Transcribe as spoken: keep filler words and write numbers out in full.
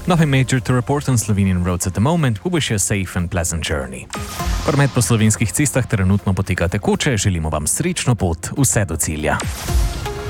Nothing major to report on Slovenian roads at the moment. We wish you a safe and pleasant journey. Promet po slovenskih cestah trenutno poteka tekoče, želimo vam srečno pot vse do cilja.